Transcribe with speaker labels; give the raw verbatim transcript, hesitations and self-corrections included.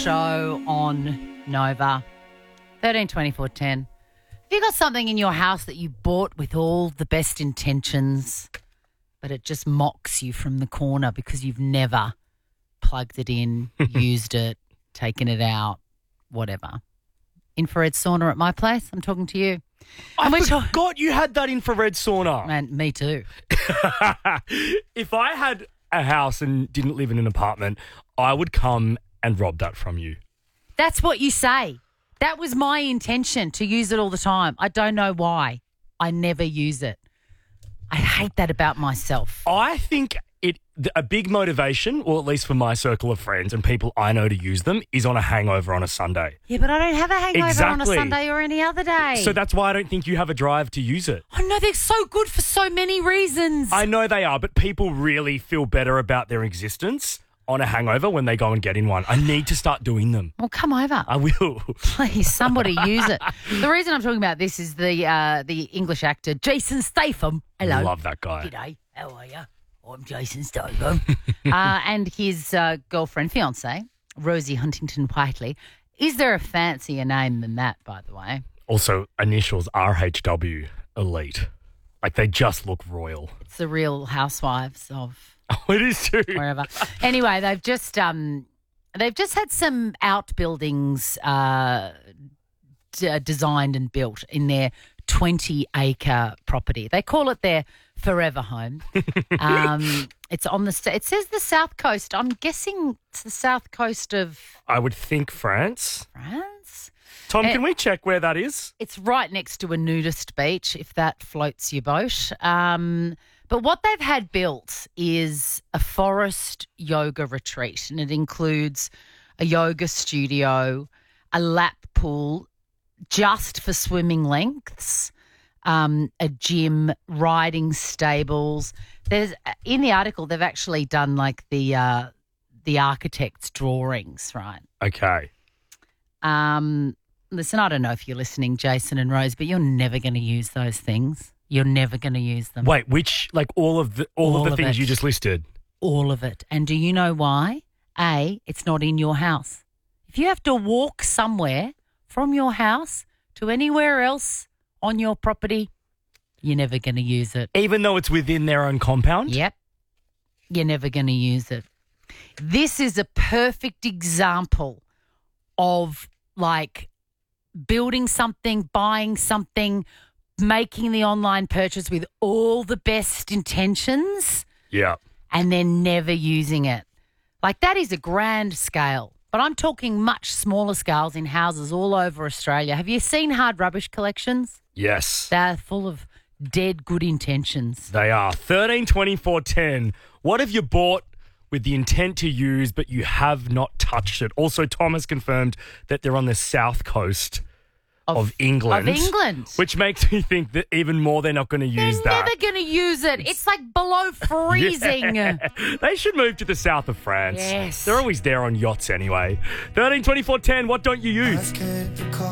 Speaker 1: show on Nova. thirteen twenty-four ten. Have you got something in your house that you bought with all the best intentions, but it just mocks you from the corner because you've never plugged it in, used it, taken it out, whatever? Infrared sauna at my place. I'm talking to you.
Speaker 2: I
Speaker 1: And we're
Speaker 2: forgot
Speaker 1: ta-
Speaker 2: you had that infrared sauna.
Speaker 1: And me too.
Speaker 2: If I had a house and didn't live in an apartment, I would come and rob that from you.
Speaker 1: That's what you say. That was my intention, to use it all the time. I don't know why. I never use it. I hate that about myself.
Speaker 2: I think it a big motivation, or at least for my circle of friends and people I know to use them, is on a hangover on a Sunday.
Speaker 1: Yeah, but I don't have a hangover
Speaker 2: Exactly.
Speaker 1: on a Sunday or any other day.
Speaker 2: So that's why I don't think you have a drive to use it.
Speaker 1: Oh, no, they're so good for so many reasons.
Speaker 2: I know they are, but people really feel better about their existence on a hangover when they go and get in one. I need to start doing them.
Speaker 1: Well, come over.
Speaker 2: I will.
Speaker 1: Please, somebody use it. The reason I'm talking about this is the uh, the English actor Jason Statham. Hello.
Speaker 2: Love that guy.
Speaker 1: G'day. How are you? I'm Jason Statham. uh, and his uh, girlfriend, fiance, Rosie Huntington Whiteley. Is there a fancier name than that, by the way?
Speaker 2: Also, initials R H W, elite. Like, they just look royal.
Speaker 1: It's the Real Housewives of
Speaker 2: Oh, it is too.
Speaker 1: wherever. Anyway, they've just um, they've just had some outbuildings uh, d- designed and built in their twenty acre property. They call it their forever home. um, it's on the st- it says the south coast. I'm guessing it's the south coast of
Speaker 2: I would think France.
Speaker 1: France.
Speaker 2: Tom,
Speaker 1: Eh.
Speaker 2: can we check where that is?
Speaker 1: It's right next to a nudist beach, if that floats your boat. Um, but what they've had built is a forest yoga retreat, and it includes a yoga studio, a lap pool just for swimming lengths, um, a gym, riding stables. There's in the article they've actually done like the uh, the architect's drawings, right?
Speaker 2: Okay.
Speaker 1: Um, listen, I don't know if you're listening, Jason and Rose, but you're never going to use those things. You're never going to use them.
Speaker 2: Wait, which, like all of the all,
Speaker 1: All
Speaker 2: of the
Speaker 1: of
Speaker 2: things
Speaker 1: it.
Speaker 2: you just listed?
Speaker 1: All of it. And do you know why? A, it's not in your house. If you have to walk somewhere from your house to anywhere else on your property, you're never going to use it.
Speaker 2: Even though it's within their own compound?
Speaker 1: Yep. You're never going to use it. This is a perfect example of like building something, buying something, making the online purchase with all the best intentions
Speaker 2: Yeah.
Speaker 1: and then never using it. Like that is a grand scale. But I'm talking much smaller scales in houses all over Australia. Have you seen hard rubbish collections?
Speaker 2: Yes.
Speaker 1: They're full of dead good intentions.
Speaker 2: They are. thirteen twenty-four ten. What have you bought with the intent to use, but you have not touched it? Also, Tom has confirmed that they're on the south coast of, England.
Speaker 1: Of England.
Speaker 2: Which makes me think that even more they're not going to use
Speaker 1: They're
Speaker 2: that.
Speaker 1: never going to use it. It's like below freezing.
Speaker 2: Yeah. They should move to the south of France.
Speaker 1: Yes.
Speaker 2: They're always there on yachts anyway. thirteen twenty-four ten, what don't you use?
Speaker 3: I can't recall